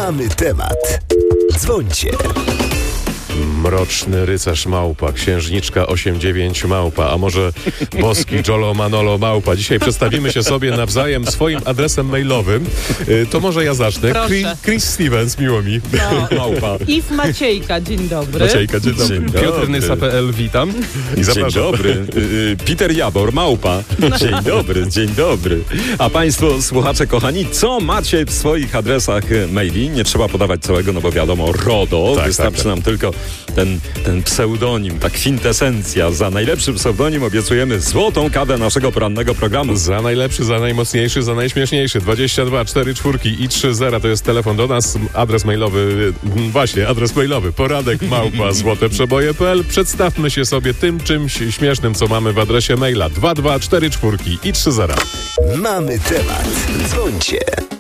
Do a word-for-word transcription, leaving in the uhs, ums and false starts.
Mamy temat. Dzwońcie. Mroczny rycerz małpa, księżniczka osiem dziewięć małpa, a może boski Jolo Manolo małpa. Dzisiaj przedstawimy się sobie nawzajem swoim adresem mailowym. To może ja zacznę. Chris, Chris Stevens, miło mi. No. Małpa. Iw Maciejka, dzień dobry. Maciejka, dzień dobry. Dzień dobry. Piotr Nysa kropka p l, witam. I Dzień dobry. Peter Jabor, małpa. Dzień dobry, dzień dobry. A państwo, słuchacze kochani, co macie w swoich adresach maili? Nie trzeba podawać całego, no bo wiadomo, RODO. Tak, Wystarczy tak, tak. nam tylko ten, ten pseudonim, ta kwintesencja. Za najlepszy pseudonim obiecujemy złotą kawę naszego porannego programu. Za najlepszy, za najmocniejszy, za najśmieszniejszy. dwadzieścia dwa cztery czwórki i trzy zera to jest telefon do nas. Adres mailowy, właśnie, adres mailowy. Poradek małpa złoteprzeboje kropka p l. Przedstawmy się sobie tym czymś śmiesznym, co mamy w adresie maila. dwa dwa cztery czwórki i trzy zera. Mamy temat. Dzwońcie.